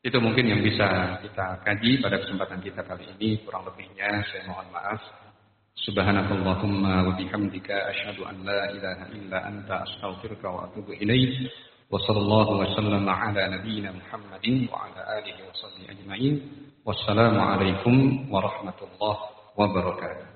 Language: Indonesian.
Itu mungkin yang bisa kita kaji pada kesempatan kita kali ini. Kurang lebihnya saya mohon maaf. Subhanakallahumma wa bihamdika asyhadu an la ilaha illa anta astaghfiruka wa atubu ilaik. Wa sallallahu wa sallama ala nabiyyina Muhammadin wa ala alihi wa sahbihi ajma'in. Wassalamu alaikum warahmatullahi wabarakatuh.